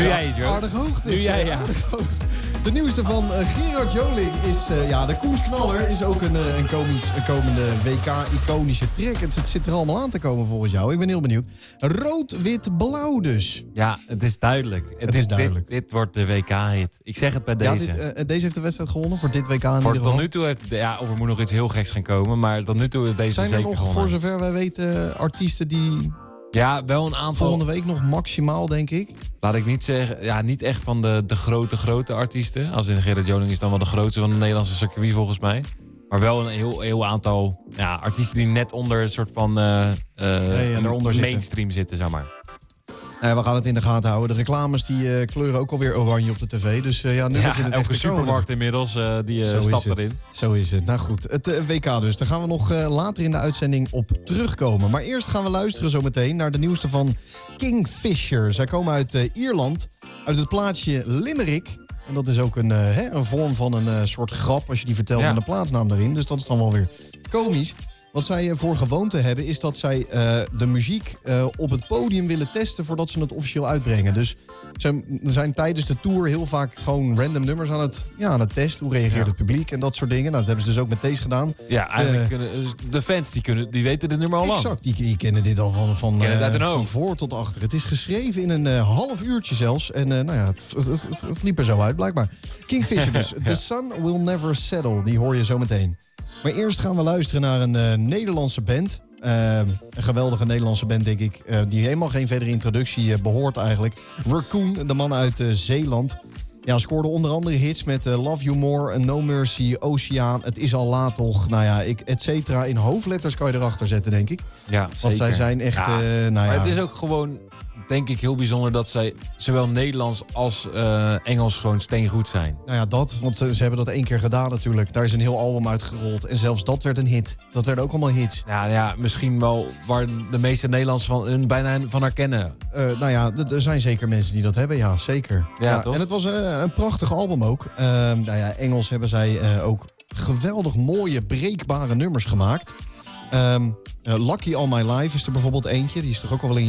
Nu jij, Joe. Aardig hoog dit. Nu jij, ja. Aardig hoog. De nieuwste van Gerard Joling is... de Koensknaller is ook een komende WK-iconische track. Het zit er allemaal aan te komen volgens jou. Ik ben heel benieuwd. Rood-wit-blauw dus. Ja, het is duidelijk. Het is duidelijk. Dit wordt de WK-hit. Ik zeg het bij deze. Ja, deze heeft de wedstrijd gewonnen voor dit WK in ieder Voor geval. tot nu toe heeft... Ja, of er moet nog iets heel geks gaan komen. Maar tot nu toe is deze Zijn er zeker nog, gewonnen. voor zover wij weten, artiesten die Ja, wel een aantal... volgende week nog maximaal, denk ik? Laat ik niet zeggen... Ja, niet echt van de grote artiesten. Als in Gerard Joling is dan wel de grootste van de Nederlandse circuit volgens mij. Maar wel een heel aantal artiesten die net onder een soort van daaronder mainstream zitten, zeg maar. We gaan het in de gaten houden. De reclames die kleuren ook alweer oranje op de tv. Dus nu begint het echt elke te komen. supermarkt inmiddels die stapt erin. Zo is het. Nou goed, het WK dus. Daar gaan we nog later in de uitzending op terugkomen. Maar eerst gaan we luisteren zometeen naar de nieuwste van Kingfisher. Zij komen uit Ierland, uit het plaatsje Limerick. En dat is ook een vorm van een soort grap als je die vertelt met een plaatsnaam erin. Dus dat is dan wel weer komisch. Wat zij voor gewoonte hebben is dat zij de muziek op het podium willen testen voordat ze het officieel uitbrengen. Dus ze zijn tijdens de tour heel vaak gewoon random nummers aan het testen. Hoe reageert het publiek en dat soort dingen. Nou, dat hebben ze dus ook met deze gedaan. Ja, eigenlijk kunnen de fans die weten de nummer al lang. Exact, die kennen dit al van voor tot achter. Het is geschreven in een half uurtje zelfs. En het liep er zo uit blijkbaar. Kingfisher dus. The Sun Will Never Settle. Die hoor je zo meteen. Maar eerst gaan we luisteren naar een Nederlandse band. Een geweldige Nederlandse band, denk ik. Die helemaal geen verdere introductie behoort eigenlijk. Raccoon, de man uit Zeeland. Ja, scoorde onder andere hits met Love You More, No Mercy, Oceaan. Het is al laat toch. Nou ja, et cetera. In hoofdletters kan je erachter zetten, denk ik. Ja, zeker. Want zij zijn echt... Maar het is ook gewoon, denk ik, heel bijzonder dat zij zowel Nederlands als Engels gewoon steengoed zijn. Nou ja, want ze hebben dat 1 keer gedaan natuurlijk. Daar is een heel album uitgerold. En zelfs dat werd een hit. Dat werden ook allemaal hits. Ja, misschien wel waar de meeste Nederlanders bijna van herkennen. Er zijn zeker mensen die dat hebben, ja, zeker. Ja, toch? En het was een prachtig album ook. Engels hebben zij ook geweldig mooie, breekbare nummers gemaakt. Lucky All My Life is er bijvoorbeeld eentje. Die is toch ook al wel in